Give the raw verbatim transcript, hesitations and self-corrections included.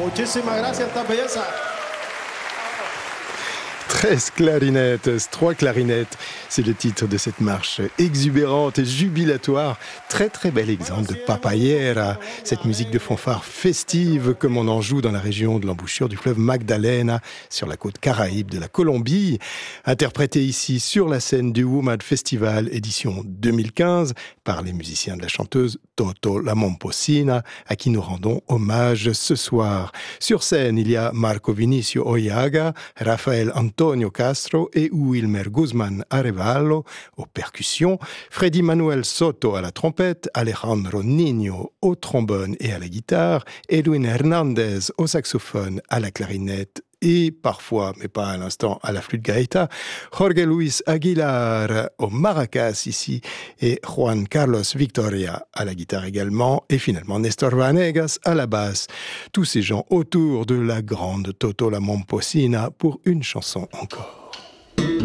Muchísimas gracias, esta belleza. treize clarinettes, trois clarinettes, c'est le titre de cette marche exubérante et jubilatoire. Très très bel exemple de papayera, cette musique de fanfare festive comme on en joue dans la région de l'embouchure du fleuve Magdalena, sur la côte caraïbe de la Colombie. Interprétée ici sur la scène du WOMAD Festival édition deux mille quinze par les musiciens de la chanteuse Toto La Momposina, à qui nous rendons hommage ce soir. Sur scène, il y a Marco Vinicio Oyaga, Rafael Antonio Castro et Wilmer Guzman Arevallo aux percussions, Freddy Manuel Soto à la trompette, Alejandro Niño au trombone et à la guitare, Edwin Hernandez au saxophone, à la clarinette et parfois, mais pas à l'instant, à la flûte gaita, Jorge Luis Aguilar au maracas ici et Juan Carlos Victoria à la guitare également et finalement Nestor Vanegas à la basse. Tous ces gens autour de la grande Toto La Momposina pour une chanson encore.